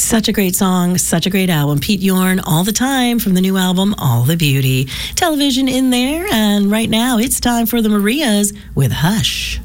Such a great song, such a great album. Pete Yorn, All the Time, from the new album, All the Beauty. Television in there, and right now it's time for the Marias with Hush.